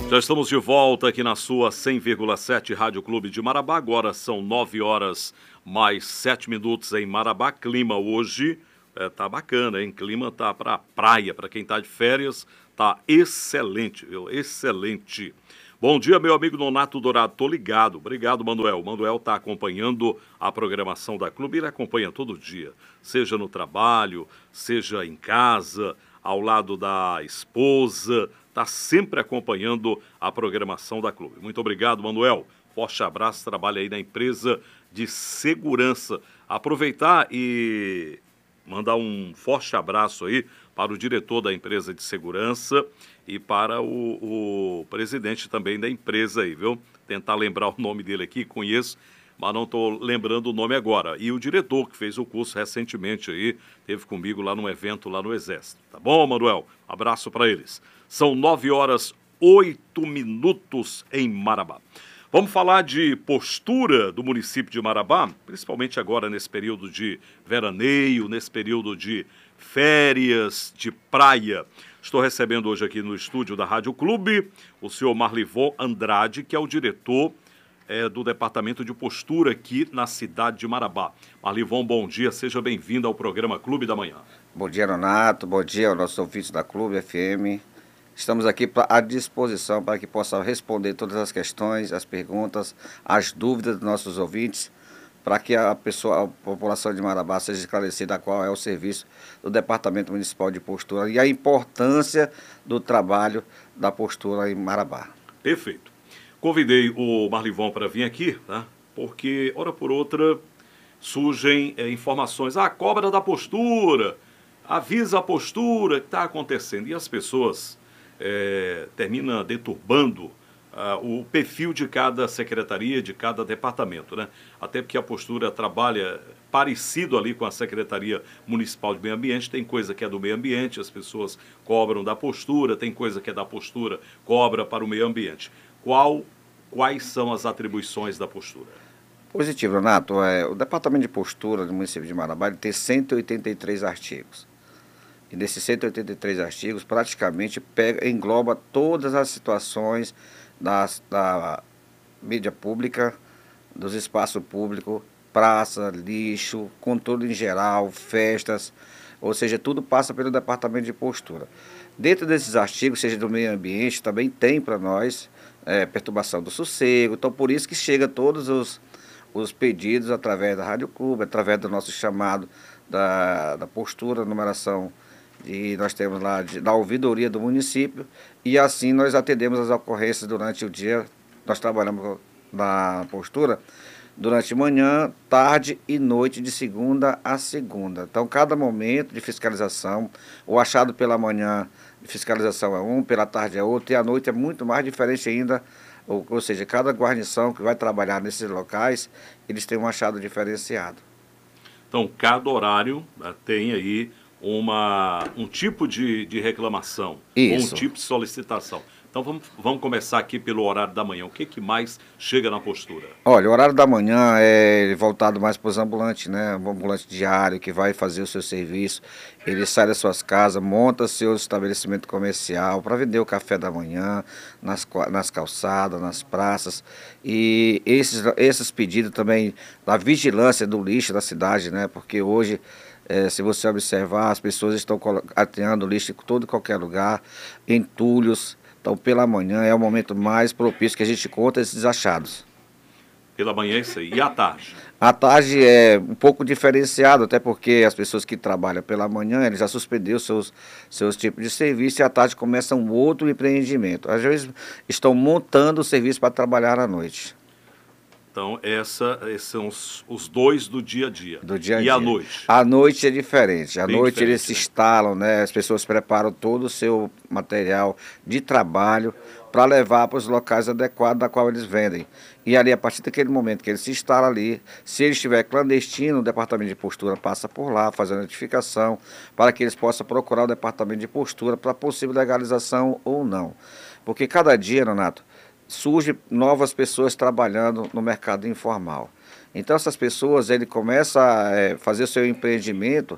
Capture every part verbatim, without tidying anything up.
Já estamos de volta aqui na sua cem vírgula sete Rádio Clube de Marabá. Agora são nove horas mais sete minutos em Marabá. Clima hoje é, tá bacana, hein? Clima tá pra praia, para quem tá de férias, tá excelente, viu? Excelente. Bom dia, meu amigo Nonato Dourado. Tô ligado. Obrigado, Manuel. Manuel tá acompanhando a programação da Clube. Ele acompanha todo dia, seja no trabalho, seja em casa, ao lado da esposa. Está sempre acompanhando a programação da Clube. Muito obrigado, Manuel. Forte abraço, trabalha aí na empresa de segurança. Aproveitar e mandar um forte abraço aí para o diretor da empresa de segurança e para o, o presidente também da empresa aí, viu? Tentar lembrar o nome dele aqui, conheço, mas não estou lembrando o nome agora. E o diretor, que fez o curso recentemente aí, esteve comigo lá num evento lá no Exército. Tá bom, Manuel? Abraço para eles. São nove horas, oito minutos em Marabá. Vamos falar de postura do município de Marabá, principalmente agora nesse período de veraneio, nesse período de férias, de praia. Estou recebendo hoje aqui no estúdio da Rádio Clube o senhor Marlivon Andrade, que é o diretor é, do Departamento de Postura aqui na cidade de Marabá. Marlivon, bom dia, seja bem-vindo ao programa Clube da Manhã. Bom dia, Nonato, bom dia aos nossos ouvintes da Clube F M. Estamos aqui pra, à disposição para que possa responder todas as questões, as perguntas, as dúvidas dos nossos ouvintes, para que a pessoa, a população de Marabá seja esclarecida qual é o serviço do Departamento Municipal de Postura e a importância do trabalho da postura em Marabá. Perfeito. Convidei o Marlivon para vir aqui, tá? Porque, hora por outra, surgem é, informações. Ah, cobra da postura, avisa a postura que está acontecendo. E as pessoas é, terminam deturbando ah, o perfil de cada secretaria, de cada departamento, né? Até porque a postura trabalha parecido ali com a Secretaria Municipal de Meio Ambiente. Tem coisa que é do meio ambiente, as pessoas cobram da postura, tem coisa que é da postura, cobra para o meio ambiente. Qual, quais são as atribuições da postura? Positivo, Renato. É, o Departamento de Postura do município de Marabá ele tem cento e oitenta e três artigos. E desses cento e oitenta e três artigos, praticamente pega, engloba todas as situações das, da mídia pública, dos espaços públicos, praça, lixo, controle em geral, festas, ou seja, tudo passa pelo Departamento de Postura. Dentro desses artigos, seja do meio ambiente, também tem para nós é, perturbação do sossego, então por isso que chega todos os, os pedidos através da Rádio Clube, através do nosso chamado da, da postura, numeração, e nós temos lá de, da ouvidoria do município, e assim nós atendemos as ocorrências durante o dia. Nós trabalhamos na postura durante manhã, tarde e noite, de segunda a segunda. Então, cada momento de fiscalização, o achado pela manhã de fiscalização é um, pela tarde é outro, e à noite é muito mais diferente ainda, ou, ou seja, cada guarnição que vai trabalhar nesses locais, eles têm um achado diferenciado. Então, cada horário né, tem aí uma, um tipo de, de reclamação, Isso. ou um tipo de solicitação. Então vamos, vamos começar aqui pelo horário da manhã. O que, que mais chega na postura? Olha, o horário da manhã é voltado mais para os ambulantes, né? O ambulante diário que vai fazer o seu serviço. Ele sai das suas casas, monta seu estabelecimento comercial para vender o café da manhã nas, nas calçadas, nas praças. E esses, esses pedidos também da vigilância do lixo da cidade, né? Porque hoje, É, se você observar, as pessoas estão ateando lixo em todo e qualquer lugar, entulhos. Então, pela manhã é o momento mais propício que a gente conta esses achados. Pela manhã é isso aí. E à tarde? À tarde é um pouco diferenciado, até porque as pessoas que trabalham pela manhã, eles já suspenderam seus, seus tipos de serviço, e à tarde começa um outro empreendimento. Às vezes estão montando o serviço para trabalhar à noite. Então, essa, esses são os, os dois do dia a dia. Do dia a e dia. à noite? À noite é diferente. À Bem noite diferente, eles se né? instalam, né? As pessoas preparam todo o seu material de trabalho para levar para os locais adequados da qual eles vendem. E ali, a partir daquele momento que ele se instala ali, se ele estiver clandestino, o Departamento de Postura passa por lá, faz a notificação, para que eles possam procurar o Departamento de Postura para possível legalização ou não. Porque cada dia, Renato, surgem novas pessoas trabalhando no mercado informal. Então essas pessoas, ele começa a é, fazer o seu empreendimento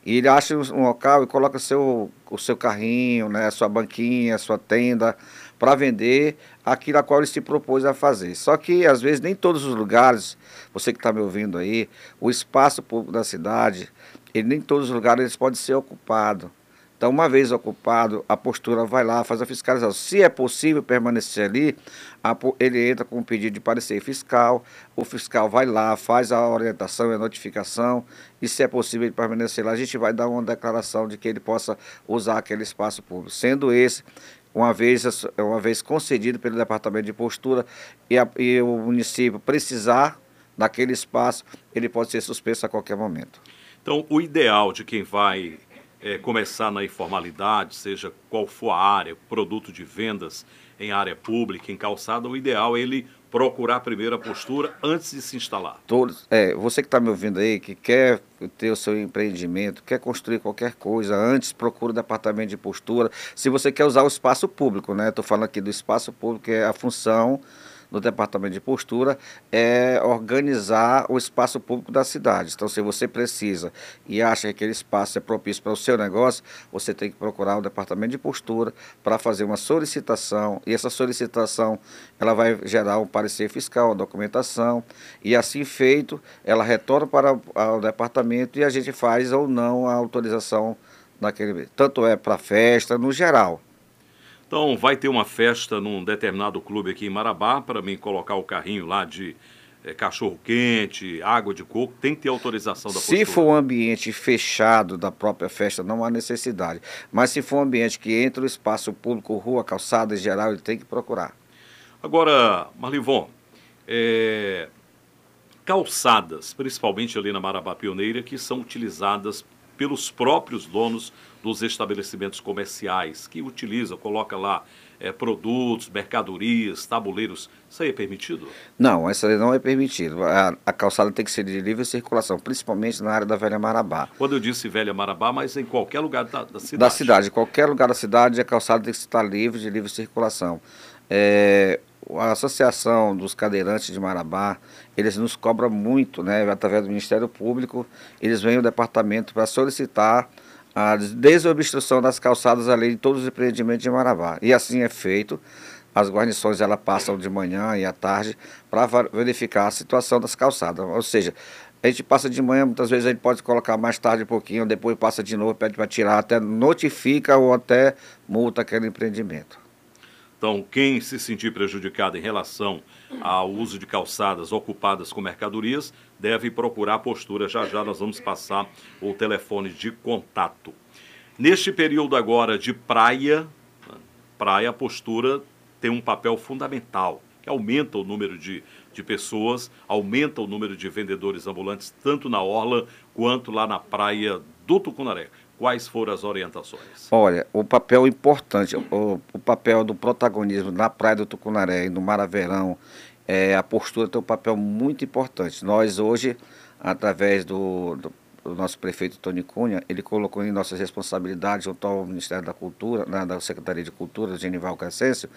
E ele acha um local e coloca seu, o seu carrinho, né, a sua banquinha, a sua tenda, para vender aquilo a qual ele se propôs a fazer. Só que, às vezes, nem todos os lugares, você que está me ouvindo aí, o espaço público da cidade, ele, nem todos os lugares eles podem ser ocupados. Então, uma vez ocupado, a postura vai lá, faz a fiscalização. Se é possível permanecer ali, a, ele entra com um pedido de parecer fiscal, o fiscal vai lá, faz a orientação e a notificação, e se é possível ele permanecer lá, a gente vai dar uma declaração de que ele possa usar aquele espaço público. Sendo esse, uma vez, uma vez concedido pelo Departamento de Postura, e, a, e o município precisar daquele espaço, ele pode ser suspenso a qualquer momento. Então, o ideal de quem vai É, começar na informalidade, seja qual for a área, produto de vendas em área pública, em calçada, o ideal é ele procurar primeiro a postura antes de se instalar. Todos, é, você que está me ouvindo aí, que quer ter o seu empreendimento, quer construir qualquer coisa, antes procura o departamento de postura. Se você quer usar o espaço público, né? Estou falando aqui do espaço público, que é a função no departamento de postura, é organizar o espaço público da cidade. Então, se você precisa e acha que aquele espaço é propício para o seu negócio, você tem que procurar o departamento de postura para fazer uma solicitação, e essa solicitação ela vai gerar um parecer fiscal, uma documentação, e assim feito, ela retorna para o departamento e a gente faz ou não a autorização naquele, tanto é para festa, no geral. Então, vai ter uma festa num determinado clube aqui em Marabá, para mim colocar o carrinho lá de é, cachorro-quente, água de coco, tem que ter autorização da postura. Se for um ambiente fechado da própria festa, não há necessidade. Mas se for um ambiente que entra no espaço público, rua, calçada em geral, ele tem que procurar. Agora, Marlivon, é, calçadas, principalmente ali na Marabá Pioneira, que são utilizadas pelos próprios donos dos estabelecimentos comerciais, que utilizam, coloca lá é, produtos, mercadorias, tabuleiros. Isso aí é permitido? Não, isso aí não é permitido. A, a calçada tem que ser de livre circulação, principalmente na área da Velha Marabá. Quando eu disse Velha Marabá, mas em qualquer lugar da, da cidade. Da cidade, qualquer lugar da cidade, a calçada tem que estar livre, de livre circulação. É, a Associação dos Cadeirantes de Marabá, eles nos cobram muito, né, através do Ministério Público, eles vêm ao departamento para solicitar a desobstrução das calçadas ali de todos os empreendimentos de Marabá. E assim é feito. As guarnições ela passam de manhã e à tarde para verificar a situação das calçadas. Ou seja, a gente passa de manhã, muitas vezes a gente pode colocar mais tarde um pouquinho, depois passa de novo, pede para tirar, até notifica ou até multa aquele empreendimento. Então, quem se sentir prejudicado em relação ao uso de calçadas ocupadas com mercadorias, deve procurar a postura. Já já nós vamos passar o telefone de contato. Neste período agora de praia, praia, a postura tem um papel fundamental, que aumenta o número de, de pessoas, aumenta o número de vendedores ambulantes, tanto na orla quanto lá na praia do Tucunaré. Quais foram as orientações? Olha, o papel importante, o, o papel do protagonismo na praia do Tucunaré e no Maraverão, é, a postura tem um papel muito importante. Nós hoje, através do, do, do nosso prefeito Tony Cunha, ele colocou em nossas responsabilidades, junto ao Ministério da Cultura, né, da Secretaria de Cultura, Genival Crescêncio,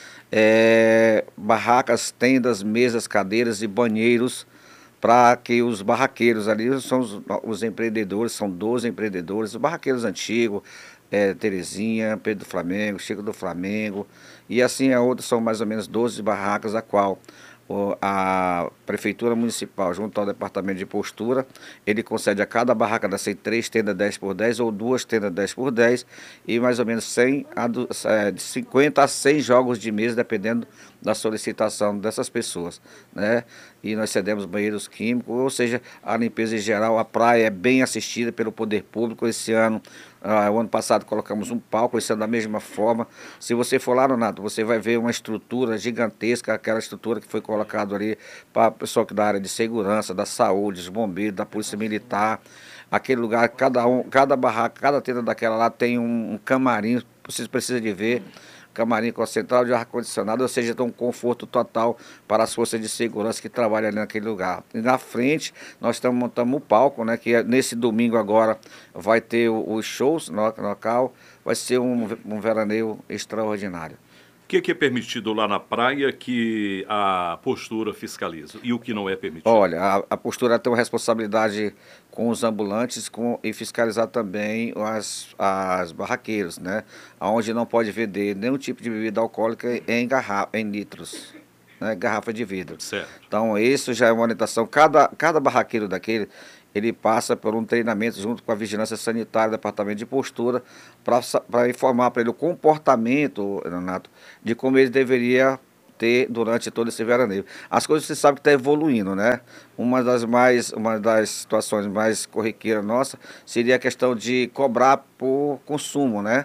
é, barracas, tendas, mesas, cadeiras e banheiros, para que os barraqueiros ali, são os, os empreendedores, são doze empreendedores, os barraqueiros antigos, é, Terezinha, Pedro do Flamengo, Chico do Flamengo, e assim a outras são mais ou menos doze barracas, a qual o, a Prefeitura Municipal, junto ao Departamento de Postura, ele concede a cada barraca dessas três tendas dez por dez ou duas tendas dez por dez e mais ou menos cem a, de cinquenta a cem jogos de mesa, dependendo da solicitação dessas pessoas, né? E nós cedemos banheiros químicos, ou seja, a limpeza em geral, a praia é bem assistida pelo poder público. Esse ano, ah, o ano passado colocamos um palco, esse ano da mesma forma. Se você for lá, Renato, você vai ver uma estrutura gigantesca, aquela estrutura que foi colocada ali para o pessoal que da área de segurança, da saúde, dos bombeiros, da polícia militar. Aquele lugar, cada, um, cada barraca, cada tenda daquela lá tem um, um camarim, vocês precisam de ver, camarim com a central de ar-condicionado, ou seja, tem um conforto total para as forças de segurança que trabalham ali naquele lugar. E na frente, nós estamos montando um palco, né, que nesse domingo agora vai ter os shows no local, vai ser um, um veraneio extraordinário. O que, que é permitido lá na praia que a postura fiscaliza e o que não é permitido? Olha, a, a postura tem uma responsabilidade com os ambulantes com, e fiscalizar também as, as barraqueiros, né? Onde não pode vender nenhum tipo de bebida alcoólica em, garra, em litros, né? Garrafa de vidro. Certo. Então, isso já é uma orientação. Cada, cada barraqueiro daquele, ele passa por um treinamento junto com a Vigilância Sanitária, Departamento de Postura, para informar para ele o comportamento, Renato, de como ele deveria ter durante todo esse veraneio. As coisas você sabe que está evoluindo, né? Uma das mais, uma das situações mais corriqueiras nossa seria a questão de cobrar por consumo, né?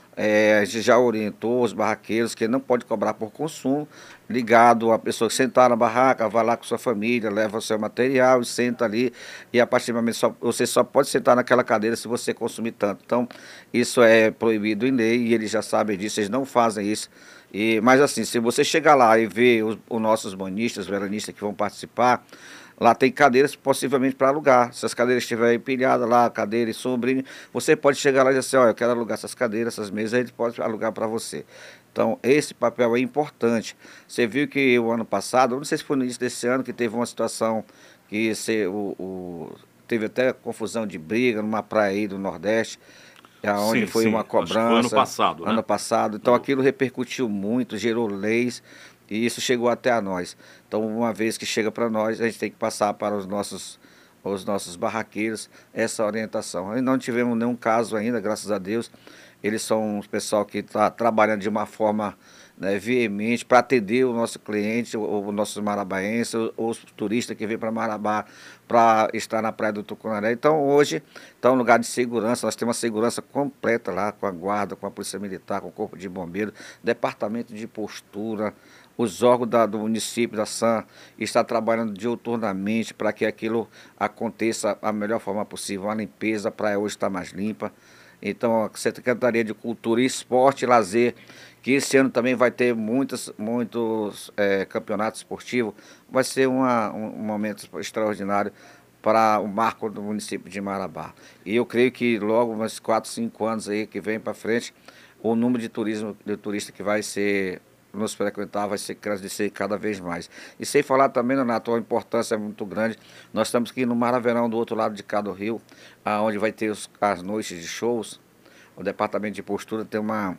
É, a gente já orientou os barraqueiros que não pode cobrar por consumo, ligado a pessoa que sentar na barraca, vai lá com sua família, leva o seu material e senta ali, e a partir do momento só, você só pode sentar naquela cadeira se você consumir tanto. Então, isso é proibido em lei e eles já sabem disso, eles não fazem isso. E, mas assim, se você chegar lá e ver os, os nossos banhistas, veranistas que vão participar, lá tem cadeiras possivelmente para alugar. Se as cadeiras estiverem empilhadas lá, cadeira e sombrinho, você pode chegar lá e dizer assim, olha, eu quero alugar essas cadeiras, essas mesas, ele pode alugar para você. Então, esse papel é importante. Você viu que o ano passado, não sei se foi no início desse ano, que teve uma situação que se, o, o, teve até confusão de briga numa praia aí do Nordeste, onde sim, foi sim. uma cobrança. Acho que foi ano passado, né? Ano passado. Então, aquilo repercutiu muito, gerou leis. E isso chegou até a nós. Então, uma vez que chega para nós, a gente tem que passar para os nossos, os nossos barraqueiros essa orientação. E não tivemos nenhum caso ainda, graças a Deus. Eles são um pessoal que está trabalhando de uma forma, né, veemente para atender o nosso cliente, o, o nosso marabaense, os, os turistas que vêm para Marabá para estar na Praia do Tucunaré. Então, hoje está um lugar de segurança. Nós temos uma segurança completa lá, com a guarda, com a Polícia Militar, com o Corpo de Bombeiros, Departamento de Postura. Os órgãos da, do município, da S A M, estão trabalhando diuturnamente para que aquilo aconteça da melhor forma possível. A limpeza, a praia hoje está mais limpa. Então, a Secretaria de Cultura, Esporte e Lazer, que esse ano também vai ter muitos, muitos é, campeonatos esportivos, vai ser uma, um, um momento extraordinário para o marco do município de Marabá. E eu creio que logo, uns quatro, cinco anos aí que vem para frente, o número de turismo, de turista que vai ser nos frequentar vai ser crescer cada vez mais. E sem falar também, Renato, a importância é muito grande. Nós estamos aqui no Maraverão, do outro lado de cá do rio, onde vai ter os, as noites de shows. O Departamento de Postura tem uma,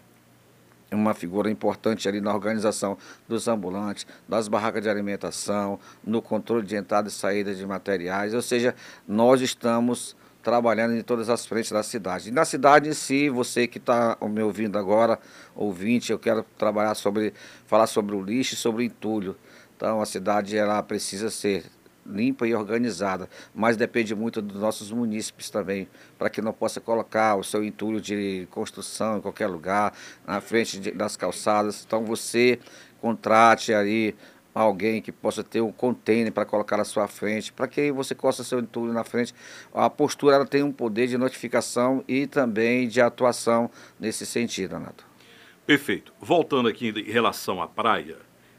uma figura importante ali na organização dos ambulantes, das barracas de alimentação, no controle de entrada e saída de materiais. Ou seja, nós estamos trabalhando em todas as frentes da cidade. E na cidade em si, você que está me ouvindo agora, ouvinte, eu quero trabalhar sobre, falar sobre o lixo e sobre o entulho. Então, a cidade ela precisa ser limpa e organizada, mas depende muito dos nossos munícipes também, para que não possa colocar o seu entulho de construção em qualquer lugar, na frente de, das calçadas. Então, você contrate aí alguém que possa ter um container para colocar na sua frente, para que você possa seu entulho na frente. A postura ela tem um poder de notificação e também de atuação nesse sentido, Renato. Perfeito. Voltando aqui em relação à praia,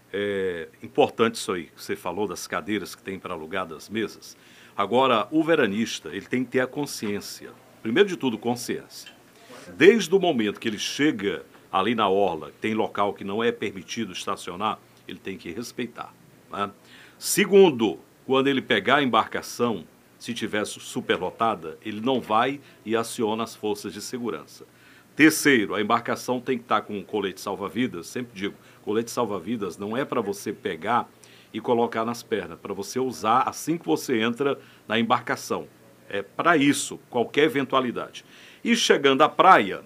é importante isso aí que você falou das cadeiras que tem para alugar, das mesas. Agora, o veranista, ele tem que ter a consciência. Primeiro de tudo, consciência. Desde o momento que ele chega ali na orla, tem local que não é permitido estacionar, ele tem que respeitar, né? Segundo, quando ele pegar a embarcação, se tiver superlotada, ele não vai e aciona as forças de segurança. Terceiro, a embarcação tem que estar com um colete salva-vidas. Sempre digo, colete salva-vidas não é para você pegar e colocar nas pernas, para você usar assim que você entra na embarcação. É para isso, qualquer eventualidade. E chegando à praia,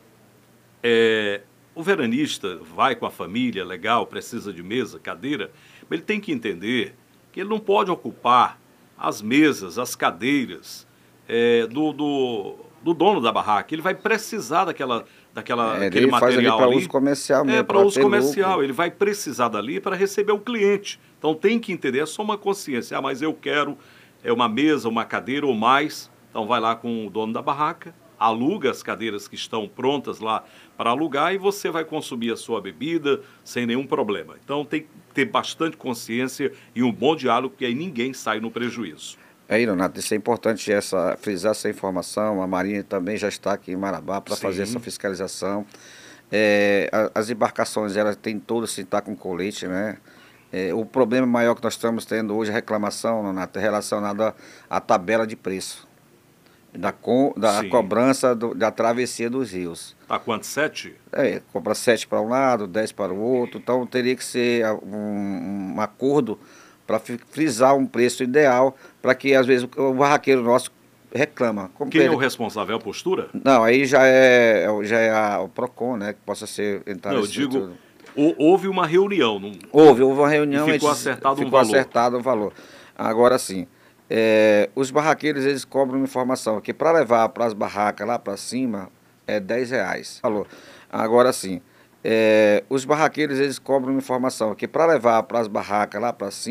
é... o veranista vai com a família, legal, precisa de mesa, cadeira, mas ele tem que entender que ele não pode ocupar as mesas, as cadeiras é, do, do, do dono da barraca. Ele vai precisar daquela, daquela, é, daquele ele material faz ali para ali. uso comercial mesmo. É, para uso comercial. Lucro. Ele vai precisar dali para receber o cliente. Então tem que entender, é só uma consciência. Ah, mas eu quero é, uma mesa, uma cadeira ou mais. Então vai lá com o dono da barraca, aluga as cadeiras que estão prontas lá para alugar e você vai consumir a sua bebida sem nenhum problema. Então tem que ter bastante consciência e um bom diálogo, porque aí ninguém sai no prejuízo. É, Renato, isso é importante essa, frisar essa informação. A Marinha também já está aqui em Marabá para fazer essa fiscalização. É, a- as embarcações, elas têm todas assim, tá com colete, né? É, o problema maior que nós estamos tendo hoje, a reclamação, Renato, é relacionada à tabela de preço, da, co, da Sim. cobrança do, da travessia dos rios. Tá quanto? Sete? É, cobra sete para um lado, dez para o outro, então teria que ser ah, um, um acordo para frisar um preço ideal, para que às vezes o, o barraqueiro nosso reclama. Como Quem é ele- o responsável? É a postura? Não, aí já é, já é a- o PROCON, né, que possa ser entrar Não, eu nesse digo, tudo. hou- houve uma reunião. Não... Houve, houve uma reunião E ficou a gente- acertado um ficou valor. acertado o valor. Agora sim, é, os barraqueiros eles cobram uma informação que para levar para as barracas lá para cima é dez reais. Falou. Agora sim, é, os barraqueiros eles cobram uma informação que para levar para as barracas lá para cima